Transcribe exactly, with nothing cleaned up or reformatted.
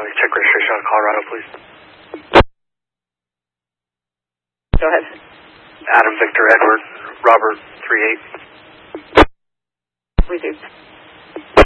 check registration on Colorado, please. Go ahead. Adam Victor Edward Robert three eight. Reduce.